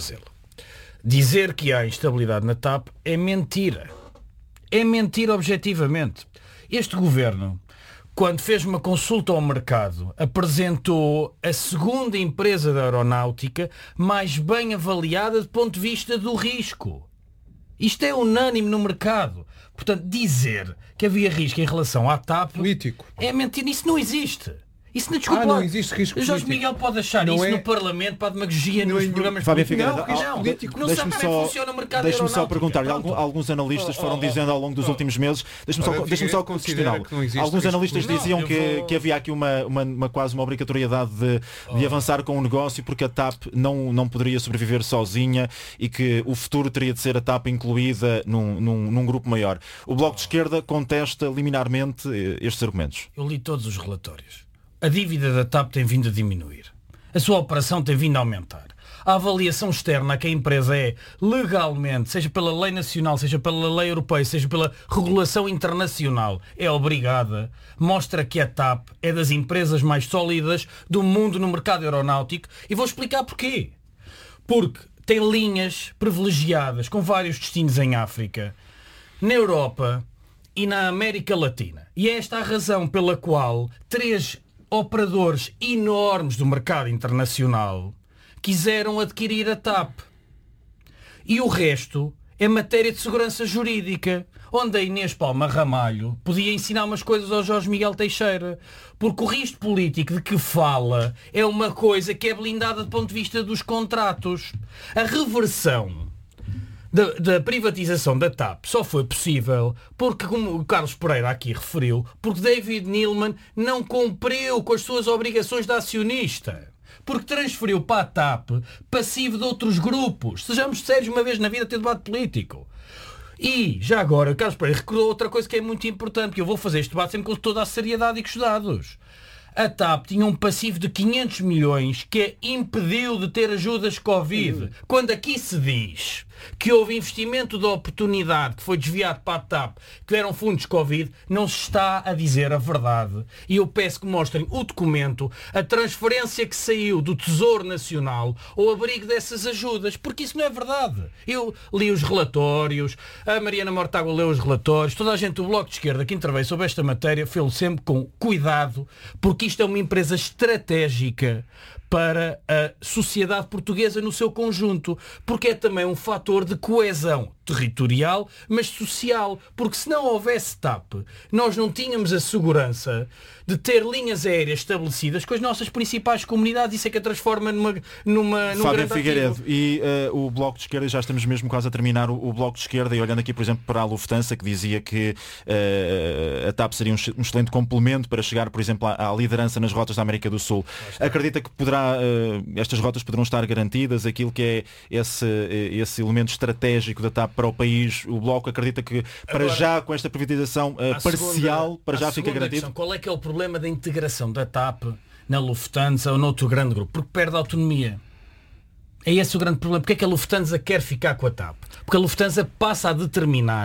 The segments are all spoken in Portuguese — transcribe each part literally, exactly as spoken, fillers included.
fazê-lo. Dizer que há instabilidade na T A P é mentira. É mentira objetivamente. Este governo, quando fez uma consulta ao mercado, apresentou a segunda empresa da aeronáutica mais bem avaliada do ponto de vista do risco. Isto é unânime no mercado. Portanto, dizer que havia risco em relação à T A P político é mentira. Isso não existe. Isso não, desculpa, ah, não existe risco o Jorge político. Miguel pode achar não isso é... no Parlamento para a demagogia nos programas Fábio políticos. Figueiredo, Não, não, político. não sabe como é que funciona o mercado Deixe-me só aeronáutico. perguntar-lhe, algum- alguns analistas foram Oh, oh, dizendo ao longo dos oh. últimos meses, deixe-me só, Fábio deixe-me só Figueiredo considera questioná-lo. que não existe Alguns risco analistas político. diziam Não, que, eu vou- que havia aqui uma, uma, uma quase uma obrigatoriedade de, de Oh. avançar com o negócio porque a T A P não, não poderia sobreviver sozinha e que o futuro teria de ser a T A P incluída num, num, num grupo maior. O Bloco de Esquerda contesta liminarmente eh, estes argumentos. Eu li todos os relatórios. A dívida da T A P tem vindo a diminuir. A sua operação tem vindo a aumentar. A avaliação externa a que a empresa é legalmente, seja pela lei nacional, seja pela lei europeia, seja pela regulação internacional, é obrigada, mostra que a T A P é das empresas mais sólidas do mundo no mercado aeronáutico e vou explicar porquê. Porque tem linhas privilegiadas com vários destinos em África, na Europa e na América Latina. E é esta a razão pela qual três operadores enormes do mercado internacional quiseram adquirir a T A P. E o resto é matéria de segurança jurídica, onde a Inês Palma Ramalho podia ensinar umas coisas ao Jorge Miguel Teixeira, porque o risco político de que fala é uma coisa que é blindada do ponto de vista dos contratos. A reversão Da, da privatização da T A P só foi possível porque, como o Carlos Pereira aqui referiu, porque David Neeleman não cumpriu com as suas obrigações de acionista. Porque transferiu para a T A P passivo de outros grupos. Sejamos sérios uma vez na vida ter debate político. E, já agora, o Carlos Pereira recordou outra coisa que é muito importante, que eu vou fazer este debate sempre com toda a seriedade e com os dados. A T A P tinha um passivo de quinhentos milhões que a impediu de ter ajudas Covid. Quando aqui se diz que houve investimento de oportunidade que foi desviado para a T A P, que eram fundos Covid, não se está a dizer a verdade. E eu peço que mostrem o documento, a transferência que saiu do Tesouro Nacional ao abrigo dessas ajudas, porque isso não é verdade. Eu li os relatórios, a Mariana Mortágua leu os relatórios, toda a gente do Bloco de Esquerda que interveio sobre esta matéria fez sempre com cuidado, porque isto é uma empresa estratégica para a sociedade portuguesa no seu conjunto, porque é também um fator de coesão territorial, mas social, porque se não houvesse T A P, nós não tínhamos a segurança de ter linhas aéreas estabelecidas com as nossas principais comunidades. Isso é que a transforma numa, numa, num Fábio grande Figueiredo, ativo. e uh, o Bloco de Esquerda, já estamos mesmo quase a terminar o, o Bloco de Esquerda, e olhando aqui, por exemplo, para a Lufthansa, que dizia que uh, a T A P seria um, um excelente complemento para chegar, por exemplo, à, à liderança nas rotas da América do Sul. Acredita que poderá, uh, estas rotas poderão estar garantidas? Aquilo que é esse, esse elemento estratégico da T A P para o país, o Bloco acredita que para Agora, já, com esta privatização uh, parcial, segunda, para já a fica segunda garantido? questão, qual é que é o problema da integração da T A P na Lufthansa ou noutro grande grupo? Porque perde autonomia. É esse o grande problema. Porque é que a Lufthansa quer ficar com a T A P? Porque a Lufthansa passa a determinar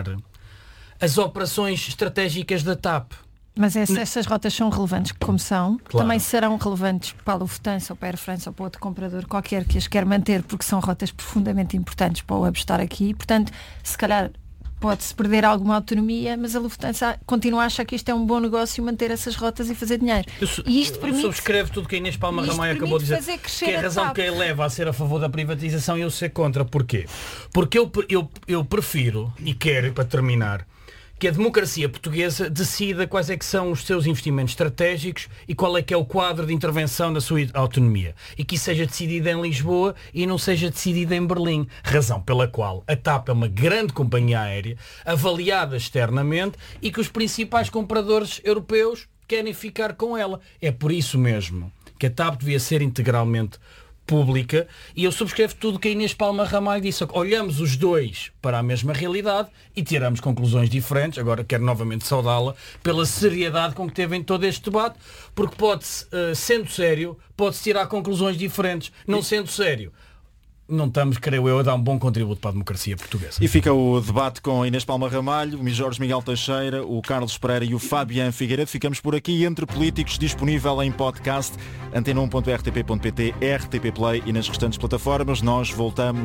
as operações estratégicas da T A P. Mas essa, essas rotas são relevantes, como são. Claro. Também serão relevantes para a Lufthansa ou para a Air France ou para outro comprador qualquer que as quer manter, porque são rotas profundamente importantes para o hub estar aqui. Portanto, se calhar pode-se perder alguma autonomia, mas a Lufthansa continua a achar que isto é um bom negócio, manter essas rotas e fazer dinheiro. Eu, su- E isto eu permite... subscrevo tudo que a Inês Palma Isto Ramalho permite acabou de dizer. fazer crescer Que é a a razão T A P. que a leva a ser a favor da privatização e eu ser contra. Porquê? Porque eu, eu, eu prefiro, e quero, para terminar, que a democracia portuguesa decida quais é que são os seus investimentos estratégicos e qual é que é o quadro de intervenção da sua autonomia. E que isso seja decidido em Lisboa e não seja decidido em Berlim. Razão pela qual a T A P é uma grande companhia aérea, avaliada externamente e que os principais compradores europeus querem ficar com ela. É por isso mesmo que a T A P devia ser integralmente pública, e eu subscrevo tudo que a Inês Palma Ramalho disse. Olhamos os dois para a mesma realidade e tiramos conclusões diferentes. Agora quero novamente saudá-la pela seriedade com que teve em todo este debate, porque pode-se, uh, sendo sério, pode-se tirar conclusões diferentes. Não sendo sério, não estamos, creio eu, a dar um bom contributo para a democracia portuguesa. E fica o debate com a Inês Palma Ramalho, o Jorge Miguel Teixeira, o Carlos Pereira e o Fabián Figueiredo. Ficamos por aqui. Entre Políticos, disponível em podcast, antena um ponto r t p ponto p t, R T P Play e nas restantes plataformas. Nós voltamos